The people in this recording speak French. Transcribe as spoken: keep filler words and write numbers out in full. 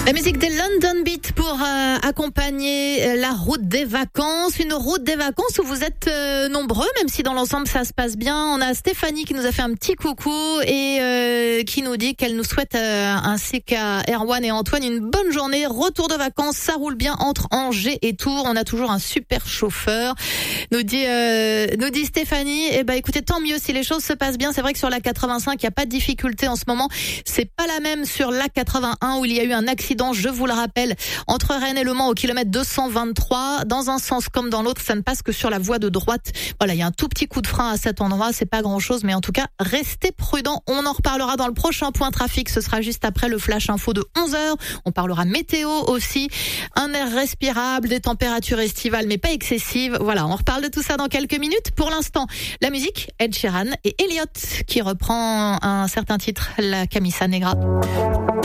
La musique des London Beat pour euh, accompagner euh, la route des vacances. Une route des vacances où vous êtes euh, nombreux, même si dans l'ensemble ça se passe bien. On a Stéphanie qui nous a fait un petit coucou et euh, qui nous dit qu'elle nous souhaite, euh, ainsi qu'à Erwan et Antoine, une bonne journée. Retour de vacances, ça roule bien entre Angers et Tours. On a toujours un super chauffeur. Nous dit, euh, nous dit Stéphanie. Eh ben, écoutez, tant mieux si les choses se passent bien. C'est vrai que sur la quatre-vingt-cinq, il n'y a pas de difficulté en ce moment. C'est pas la même sur la quatre-vingt-un où il y a eu un accident. Je vous le rappelle, entre Rennes et Le Mans au kilomètre deux cent vingt-trois, dans un sens comme dans l'autre, ça ne passe que sur la voie de droite. Voilà, il y a un tout petit coup de frein à cet endroit, c'est pas grand chose, mais en tout cas, restez prudents. On en reparlera dans le prochain point trafic, ce sera juste après le flash info de onze heures. On parlera météo aussi, un air respirable, des températures estivales mais pas excessives. Voilà, on reparle de tout ça dans quelques minutes. Pour l'instant, la musique, Ed Sheeran et Elliott qui reprend un certain titre, la Camisa Negra.